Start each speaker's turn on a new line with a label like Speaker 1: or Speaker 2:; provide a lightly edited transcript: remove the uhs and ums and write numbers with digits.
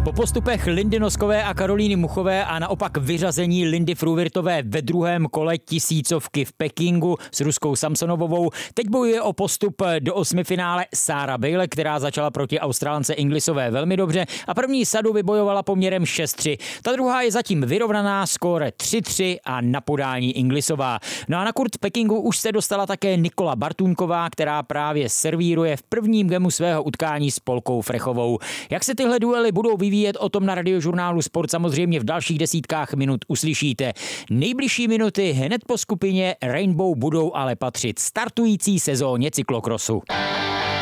Speaker 1: Po postupech Lindy Noskové a Karolíny Muchové a naopak vyřazení Lindy Fruhvirtové ve druhém kole tisícovky v Pekingu s Ruskou Samsonovovou teď bojuje o postup do osmifinále Sarah Bailey, která začala proti Australance Inglisové velmi dobře a první sadu vybojovala poměrem 6-3. Ta druhá je zatím vyrovnaná, skóre 3-3 a na podání Inglisová. No a na kurt Pekingu už se dostala také Nikola Bartůnková, která právě servíruje v prvním gemu svého utkání s Polkou Frechovou. Jak se tyhle duely budou vyvíjet, o tom na Radiožurnálu Sport samozřejmě v dalších desítkách minut uslyšíte. Nejbližší minuty hned po skupině Rainbow budou ale patřit startující sezóně cyklokrosu.